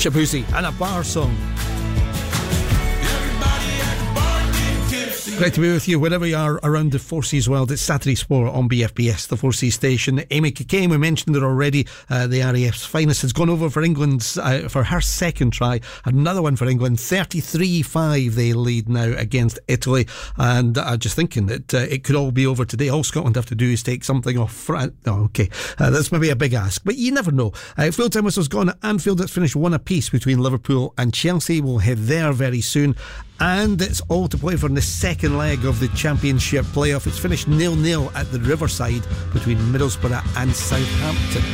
Shabuzi and a bar song. Great to be with you wherever you are around the Four Seas world. It's Saturday Sport on BFBS, the Four Seas station. Amy Kane, we mentioned it already, the RAF's finest, has gone over for England's for her second try. Another one for England, 33-5 they lead now against Italy. And I'm just thinking that it could all be over today. All Scotland have to do is take something off France. Oh, okay, that's maybe a big ask, but you never know. Full time whistle's gone at Anfield. It's finished 1 apiece between Liverpool and Chelsea. We'll head there very soon. And it's all to play for in the second leg of the Championship playoff. It's finished 0-0 at the Riverside between Middlesbrough and Southampton.